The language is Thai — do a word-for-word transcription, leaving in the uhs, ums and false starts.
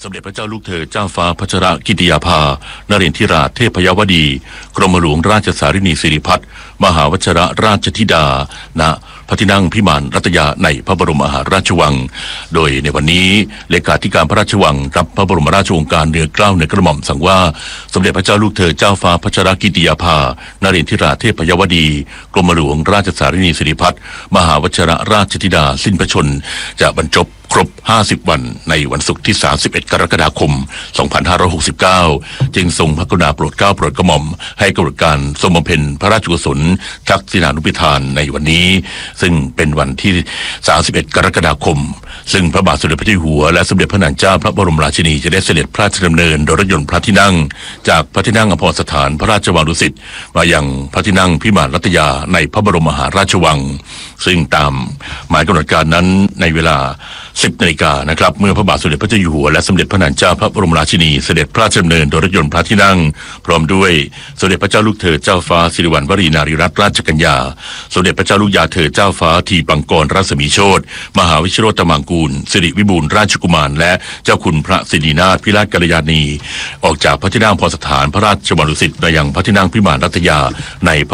มเด็จพระเจ้าลูกเธอเจ้าฟ้าพัชรกิติยาภานเรนทิราชเทพยวดีกรมหลวงราชสารินีสิริพัฒน์มหาวชิรราชธิดาณพระที่นั่งพิมานรัตยาในพระบรมมหาราชวังโดยในวันนี้เลขาธิการพระราชวังรับพระบรมราชโองการเหนือเกล้าเหนือกระหม่อมสั่งว่าสมเด็จพระเจ้าลูกเธอเจ้าฟ้าพัชรกิติยาภานเรนทิราชเทพยวดีกรมหลวงราชสารินีสิริพัฒน์มหาวชิรราชธิดาสิ้นพระชนม์จะบรรจบครบห้าสิบวันในวันศุกร์ที่สามสิบเอ็ดกรกฎาคมสองพันห้าร้อยหกสิบเก้าจึงทรงพระกรุณาโปรดเกล้าโปรดกระหม่อมให้กำหนดการทรงบำเพ็ญพระราชกุศลทักษิณานุภิธานในวันนี้ซึ่งเป็นวันที่สามสิบเอ็ดกรกฎาคมซึ่งพระบาทสมเด็จพระเจ้าอยู่หัวและสมเด็จพระนางเจ้าพระบรมราชินีจะได้เสด็จพระราชดำเนินโดยรถยนต์พระที่นั่งจากพระที่นั่งอภรสถานพระราชวังดุสิตมายังพระที่นั่งพิมานรัตยาในพระบรมมหาราชวังซึ่งตามหมายกำหนดการนั้นในเวลาสิบนาฬิกานะครับเมื่อพระบาทสมเด็จพระเจ้าอยู่หัวและสมเด็จพระนางเจ้าพระบรมราชินีเสด็จพระราชดำเนินโดยรถยนต์พระที่นั่งพร้อมด้วยสมเด็จพระเจ้าลูกเธอเจ้าฟ้าสิริวัณวรีนารีรัตนราชกัญญาสมเด็จพระเจ้าลูกยาเธอเจ้าฟ้าทีปังกรรัศมีโชติมหาวิชิโรตมังกูลสิริวิบูลย์ราชกุมารและเจ้าคุณพระสิรินาถพิราชกัลยาณีออกจากพระที่นั่งพรสถานพระราชวังดุสิตไปยังพระที่นั่งพิมานรัตยาใน